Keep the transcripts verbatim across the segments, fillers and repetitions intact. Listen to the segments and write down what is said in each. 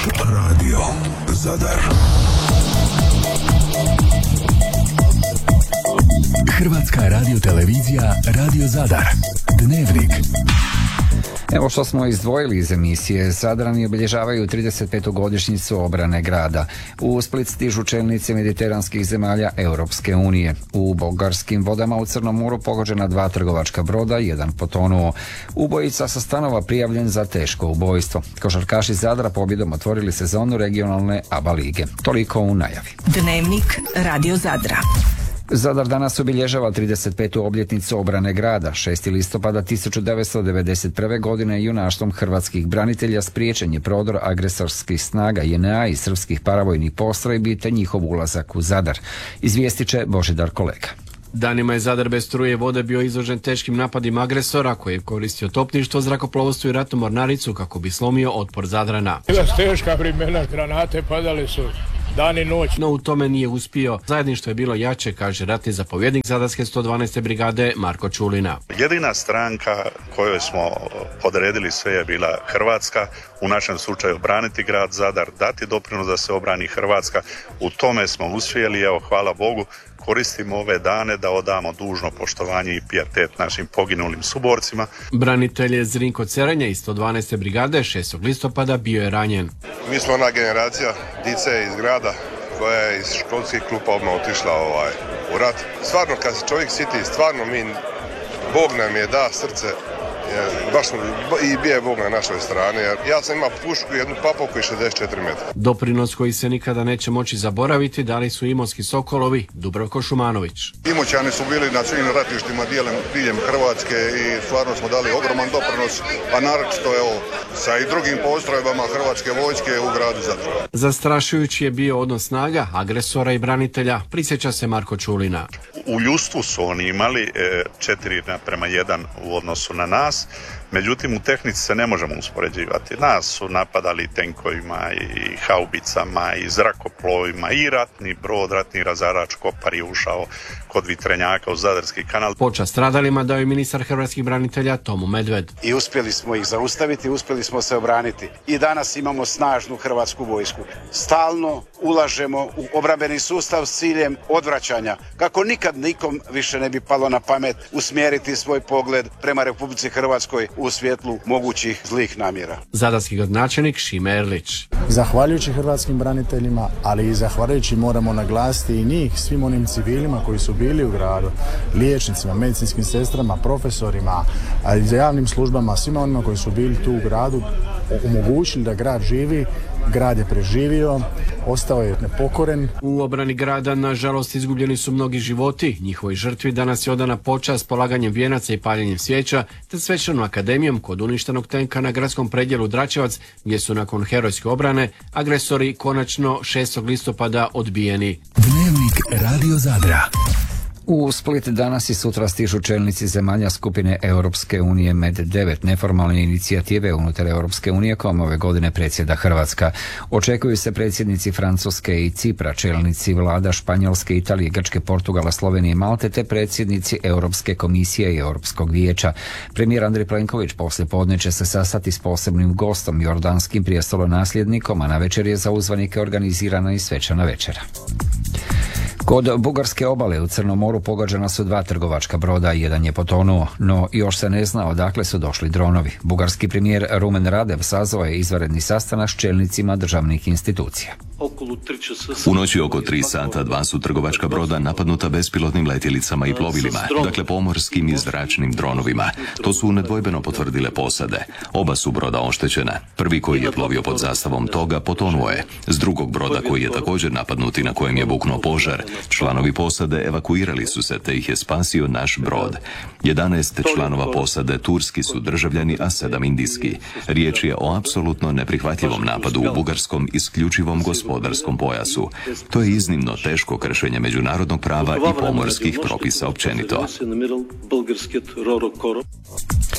Radio Zadar. Hrvatska radiotelevizija Radio Zadar. Dnevnik. Evo što smo izdvojili iz emisije. Zadrani obilježavaju trideset petu godišnjicu obrane grada. U Split stižu čelnici mediteranskih zemalja Europske unije. U bugarskim vodama u Crnom moru pogođena dva trgovačka broda, jedan potonuo. Ubojica sa stanova prijavljen za teško ubojstvo. Košarkaši Zadra pobjedom otvorili sezonu regionalne A B A lige. Toliko u najavi. Dnevnik Radio Zadra. Zadar danas obilježava trideset petu obljetnicu obrane grada. šestog listopada tisuću devetsto devedeset prve. godine junaštvom hrvatskih branitelja spriječen je prodor agresorskih snaga J N A i srpskih paravojnih postrojbi te njihov ulazak u Zadar. Izvijestit će Božidar Kolega. Danima je Zadar bez struje i vode bio izložen teškim napadima agresora koji je koristio topništvo, zrakoplovstvo i ratnu mornaricu kako bi slomio otpor Zadrana. Bila teška vremena, granate padale su dan i noć. No u tome nije uspio. Zajedništvo je bilo jače, kaže ratni zapovjednik Zadarske sto dvanaeste brigade Marko Čulina. Jedina stranka kojoj smo podredili sve je bila Hrvatska, u našem slučaju braniti grad Zadar, dati doprinos da se obrani Hrvatska. U tome smo uspjeli, evo hvala Bogu. Koristimo ove dane da odamo dužno poštovanje i pijetet našim poginulim suborcima. Branitelj je Zrinko Cerenja iz sto dvanaeste brigade šestog listopada bio je ranjen. Mi smo ona generacija dice iz grada koja je iz školskih klupa odmah otišla ovaj, u rat. Stvarno kad se čovjek siti, stvarno mi, Bog nam je da srce. Baš i bio je Bog na našoj strani. Ja sam imao pušku i jednu papuku i šezdeset četiri metra. Doprinos koji se nikada neće moći zaboraviti dali su imotski Sokolovi, Dubravko Šumanović. Imoćani su bili na svim ratištima diljem Hrvatske i stvarno smo dali ogroman doprinos, a naročito evo sa i drugim postrojbama Hrvatske vojske u gradu Zadru. Zastrašujući je bio odnos snaga agresora i branitelja, prisjeća se Marko Čulina. U ljudstvu su oni imali četiri naprema jedan u odnosu na nas, međutim u tehnici se ne možemo uspoređivati. Nas su napadali tenkovima i haubicama i zrakoplovima i ratni brod, ratni razarač Kopar je ušao kod Vitrenjaka u Zadarski kanal. Počast stradalima dao je ministar hrvatskih branitelja Tomo Medved. I uspjeli smo ih zaustaviti, uspjeli smo se obraniti. I danas imamo snažnu hrvatsku vojsku. Stalno ulažemo u obrambeni sustav s ciljem odvraćanja. Kako nikad nikom više ne bi palo na pamet usmjeriti svoj pogled prema Republici Hrvatskoj u svjetlu mogućih zlih namjera. Zadarski gradonačelnik Šime Erlić. Zahvaljujući hrvatskim braniteljima, ali i zahvaljujući moramo naglasiti i njih, svim onim civilima koji su bili u gradu, liječnicima, medicinskim sestrama, profesorima, ali i za javnim službama, svima onima koji su bili tu u gradu, omogućili da grad živi. Grad je preživio, ostao je nepokoren. U obrani grada, nažalost, izgubljeni su mnogi životi. Njihovoj žrtvi danas je odana počast polaganjem vijenaca i paljenjem svijeća, te svečanom akademijom kod uništenog tenka na gradskom predjelu Dračevac, gdje su nakon herojske obrane agresori konačno šestog listopada odbijeni. Dnevnik Radio Zadra. U Split danas i sutra stižu čelnici zemalja skupine Europske unije Med devet, neformalne inicijative unutar Europske unije kojom ove godine predsjeda Hrvatska. Očekuju se predsjednici Francuske i Cipra, čelnici vlada Španjolske, Italije, Grčke, Portugala, Slovenije i Malte, te predsjednici Europske komisije i Europskog vijeća. Premijer Andrej Plenković poslije podne će se sastati s posebnim gostom, jordanskim prijestolonasljednikom, a na večer je za uzvanike organizirana i svečana večera. Kod bugarske obale u Crnom moru pogođena su dva trgovačka broda, jedan je potonuo, no još se ne zna odakle su došli dronovi. Bugarski premijer Rumen Radev sazvao je izvanredni sastanak s čelnicima državnih institucija. U noći oko tri sata dva su trgovačka broda napadnuta bespilotnim letjelicama i plovilima, dakle pomorskim i zračnim dronovima. To su nedvojbeno potvrdile posade. Oba su broda oštećena. Prvi koji je plovio pod zastavom toga potonuo je. S drugog broda koji je također napadnut i na kojem je buknuo požar, članovi posade evakuirali su se te ih je spasio naš brod. jedanaest članova posade turski su državljani, a sedam indijski. Riječ je o apsolutno neprihvatljivom napadu u bugarskom isključivom gospodarskom pojasu. To je iznimno teško kršenje međunarodnog prava i pomorskih propisa općenito.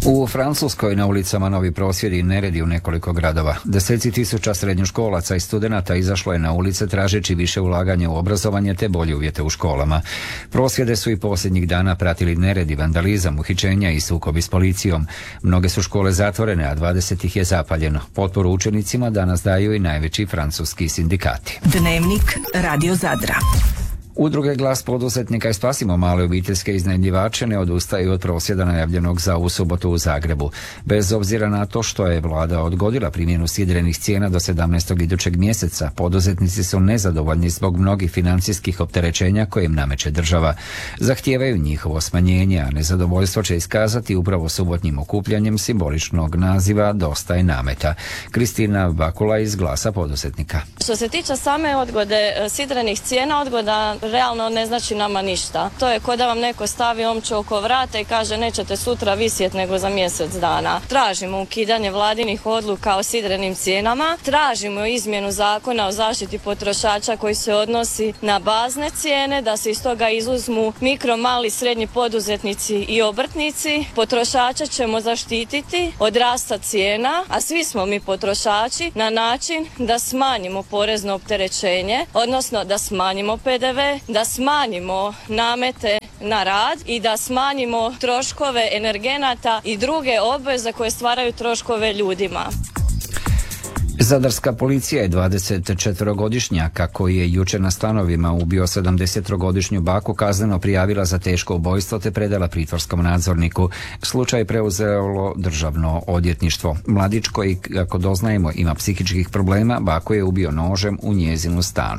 U Francuskoj na ulicama novi prosvjedi i neredi u nekoliko gradova. Deseci tisuća srednjoškolaca i studenata izašlo je na ulice tražeći više ulaganja u obrazovanje te bolje uvjete u školama. Prosvjede su i posljednjih dana pratili neredi, vandalizam, uhićenja i sukobi s policijom. Mnoge su škole zatvorene, a dvadeset ih je zapaljeno. Potporu učenicima danas daju i najveći francuski sindikati. Dnevnik Radio Zadra. Udruge Glas poduzetnika i Spasimo male obiteljske iznajmljivače ne odustaju od prosvjeda najavljenog za ovu subotu u Zagrebu. Bez obzira na to što je vlada odgodila primjenu sidrenih cijena do sedamnaestog idućeg mjeseca, poduzetnici su nezadovoljni zbog mnogih financijskih opterećenja koje im nameće država. Zahtijevaju njihovo smanjenje, a nezadovoljstvo će iskazati upravo subotnjim okupljanjem simboličnog naziva Dosta je nameta. Kristina Bakula iz Glasa poduzetnika. Što se tiče same odgode sidrenih cijena, odgoda realno ne znači nama ništa. To je ko da vam neko stavi omču oko vrata i kaže nećete sutra visjeti nego za mjesec dana. Tražimo ukidanje vladinih odluka o sidrenim cijenama, tražimo izmjenu zakona o zaštiti potrošača koji se odnosi na bazne cijene, da se iz toga izuzmu mikro, mali, srednji poduzetnici i obrtnici. Potrošače ćemo zaštititi od rasta cijena, a svi smo mi potrošači, na način da smanjimo porezno opterećenje, odnosno da smanjimo P D V, da smanjimo namete na rad i da smanjimo troškove energenata i druge obveze koje stvaraju troškove ljudima. Zadarska policija je dvadesetčetverogodišnjaka koji je jučer na stanovima ubio sedamdesettrogodišnju baku kazneno prijavila za teško ubojstvo te predala pritvorskom nadzorniku. Slučaj je preuzelo državno odvjetništvo. Mladić koji, kako doznajemo, ima psihičkih problema, baku je ubio nožem u njezinu stanu.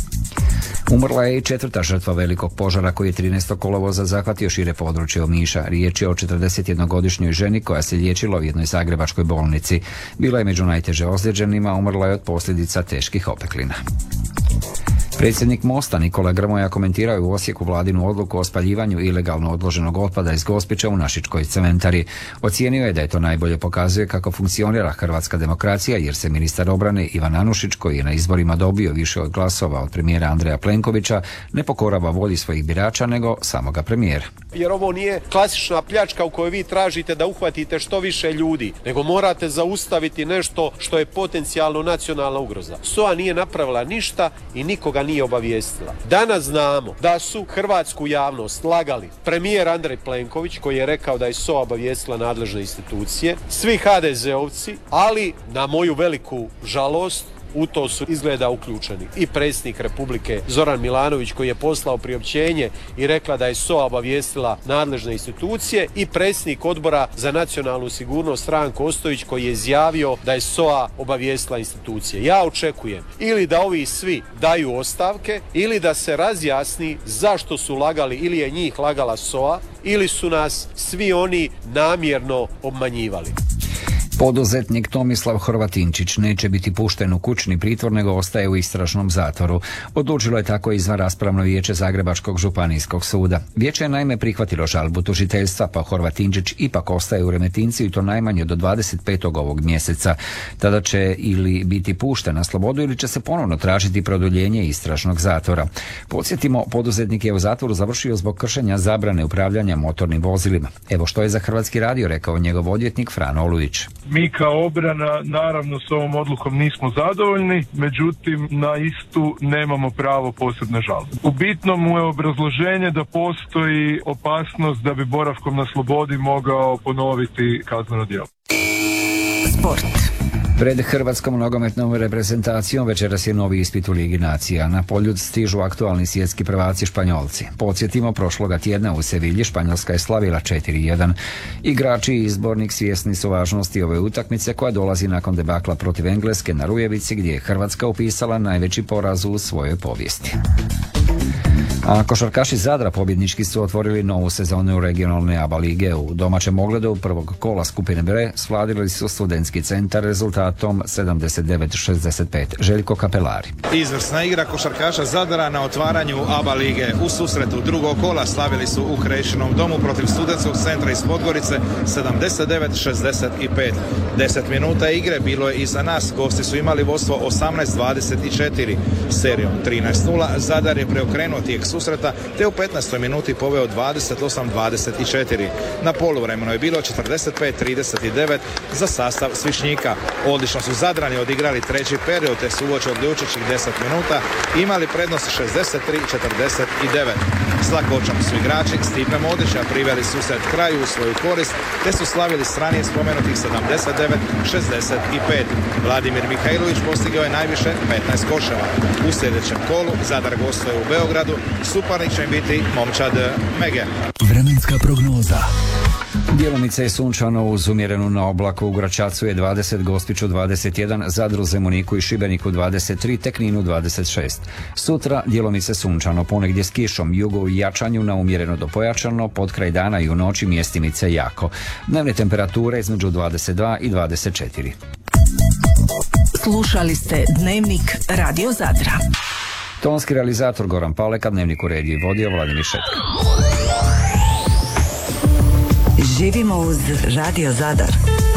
Umrla je i četvrta žrtva velikog požara koji je trinaestog kolovoza zahvatio šire područje Omiša. Riječ je o četrdesetjednogodišnjoj ženi koja se liječila u jednoj zagrebačkoj bolnici. Bila je među najteže ozlijeđenima, umrla je od posljedica teških opeklina. Predsjednik Mosta Nikola Grmoja komentirao je u Osijeku vladinu odluku o spaljivanju ilegalno odloženog otpada iz Gospića u Našičkoj cementari. Ocijenio je da je to najbolje pokazuje kako funkcionira hrvatska demokracija, jer se ministar obrane Ivan Anušić, koji je na izborima dobio više od glasova od premijera Andreja Plenkovića, ne pokorava volji svojih birača nego samoga premijera. Jer ovo nije klasična pljačka u kojoj vi tražite da uhvatite što više ljudi, nego morate zaustaviti nešto što je potencijalno nacionalna ugroza. S O A nije napravila ništa i nikoga nije obavijestila. Danas znamo da su hrvatsku javnost lagali premijer Andrej Plenković, koji je rekao da je S O A obavijestila nadležne institucije, svi ha de ze ovci, ali na moju veliku žalost u to su izgleda uključeni i predsjednik Republike Zoran Milanović, koji je poslao priopćenje i rekla da je S O A obavijestila nadležne institucije, i predsjednik Odbora za nacionalnu sigurnost Ranko Ostojić, koji je izjavio da je S O A obavijestila institucije. Ja očekujem ili da ovi svi daju ostavke ili da se razjasni zašto su lagali, ili je njih lagala S O A ili su nas svi oni namjerno obmanjivali. Poduzetnik Tomislav Horvatinčić neće biti pušten u kućni pritvor nego ostaje u istražnom zatvoru. Odlučilo je tako izvanraspravno vijeće Zagrebačkog županijskog suda. Vijeće je naime prihvatilo žalbu tužiteljstva, pa Horvatinčić ipak ostaje u Remetincu i to najmanje do dvadeset petog ovog mjeseca. Tada će ili biti pušten na slobodu ili će se ponovno tražiti produljenje istražnog zatvora. Podsjetimo, poduzetnik je u zatvoru završio zbog kršenja zabrane upravljanja motornim vozilima. Evo što je za Hrvatski radio rekao njegov odvjetnik Frano Olujić. Mi kao obrana naravno s ovom odlukom nismo zadovoljni, međutim na istu nemamo pravo posebne žalbe. U bitnom mu je obrazloženje da postoji opasnost da bi boravkom na slobodi mogao ponoviti kazneno djelo. Sport. Pred hrvatskom nogometnom reprezentacijom večeras je novi ispit u Ligi nacija. Na poljud stižu aktualni svjetski prvaci Španjolci. Podsjetimo, prošloga tjedna u Sevilji Španjolska je slavila četiri jedan. Igrači i izbornik svjesni su važnosti ove utakmice koja dolazi nakon debakla protiv Engleske na Rujevici, gdje je Hrvatska upisala najveći poraz u svojoj povijesti. A košarkaši Zadra pobjednički su otvorili novu sezonu regionalne A B A lige. U domaćem ogledu prvog kola skupine B svladili su Studentski centar rezultat rezultatom sedamdeset devet šezdeset pet. Željko Kapelari. Izvrsna igra košarkaša Zadra na otvaranju A B A lige. U susretu drugog kola slavili su u Krešinom domu protiv Studentskog centra iz Podgorice sedamdeset devet šezdeset pet. deset minuta igre bilo je iza nas. Gosti su imali vodstvo osamnaest dvadeset četiri. Serijom trinaest nula Zadar je preokrenuo tijek susreta te u petnaestoj minuti poveo dvadeset osam dvadeset četiri. Na poluvremenu je bilo četrdeset pet trideset devet za sastav Svišnjika. Odlično su Zadrani odigrali treći period te su uoči odlučujućih deset minuta imali prednost šezdeset tri četrdeset devet. S lakoćom su igrači Stipe Modića priveli susret kraju u svoju korist te su slavili s ranije spomenutih sedamdeset devet šezdeset pet. Vladimir Mihajlović postigao je najviše petnaest koševa. U sljedećem kolu Zadar gostuje u Beogradu, suparnik će im biti Momčad Mege. Vremenska prognoza. Djelomice je sunčano uz umjerenu na oblaku. U Gračacu je dvadeset, Gospiću dvadeset jedan, Zadru, Zemuniku i Šibeniku dvadeset tri, te Kninu dvadeset šest. Sutra djelomice sunčano, ponegdje s kišom, jugo u jačanju na umjereno do pojačano, pod kraj dana i u noći mjestimice jako. Dnevne temperature između dvadeset dva i dvadeset četiri. Slušali ste Dnevnik Radio Zadra. Tonski realizator Goran Paleka, Dnevnik uredio i vodio Vladimir Šetka. Živimo uz Radio Zadar.